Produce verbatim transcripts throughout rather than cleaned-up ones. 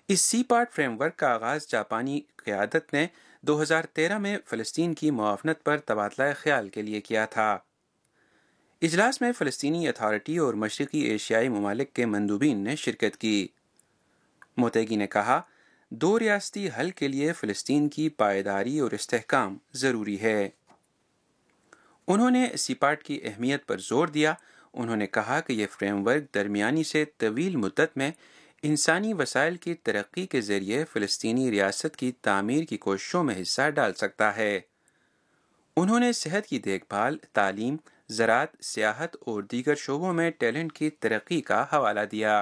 اس سی part frame work کا آغاز جاپانی قیادت نے دو ہزار تیرہ میں فلسطین کی معاونت پر تبادلہ خیال کے لیے کیا تھا۔ اجلاس میں فلسطینی اتھارٹی اور مشرقی ایشیائی ممالک کے مندوبین نے شرکت کی۔ موتیگی نے کہا، دو ریاستی حل کے لیے فلسطین کی پائیداری اور استحکام ضروری ہے۔ انہوں نے سیپاٹ کی اہمیت پر زور دیا۔ انہوں نے کہا کہ یہ فریم ورک درمیانی سے طویل مدت میں انسانی وسائل کی ترقی کے ذریعے فلسطینی ریاست کی تعمیر کی کوششوں میں حصہ ڈال سکتا ہے۔ انہوں نے صحت کی دیکھ بھال، تعلیم، زراعت، سیاحت اور دیگر شعبوں میں ٹیلنٹ کی ترقی کا حوالہ دیا۔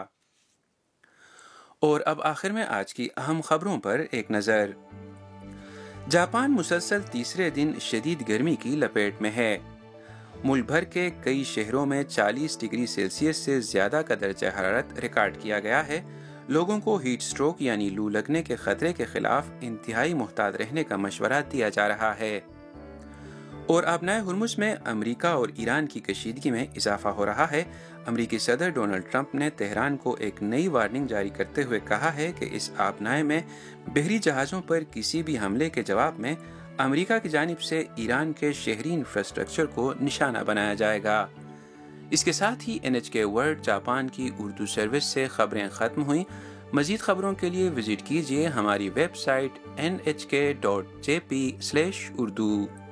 اور اب آخر میں آج کی اہم خبروں پر ایک نظر۔ جاپان مسلسل تیسرے دن شدید گرمی کی لپیٹ میں ہے۔ ملک بھر کے کئی شہروں میں چالیس ڈگری سیلسیس سے زیادہ کا درجہ حرارت ریکارڈ کیا گیا ہے۔ لوگوں کو ہیٹ سٹروک یعنی لو لگنے کے خطرے کے خلاف انتہائی محتاط رہنے کا مشورہ دیا جا رہا ہے۔ اور آبنائے ہرمز میں امریکہ اور ایران کی کشیدگی میں اضافہ ہو رہا ہے۔ امریکی صدر ڈونلڈ ٹرمپ نے تہران کو ایک نئی وارننگ جاری کرتے ہوئے کہا ہے کہ اس آبنائے میں بحری جہازوں پر کسی بھی حملے کے جواب میں امریکہ کی جانب سے ایران کے شہری انفراسٹرکچر کو نشانہ بنایا جائے گا۔ اس کے ساتھ ہی این ایچ کے ورلڈ جاپان کی اردو سروس سے خبریں ختم ہوئیں۔ مزید خبروں کے لیے وزٹ کیجیے ہماری ویب سائٹ این ایچ کے dot J P slash Urdu.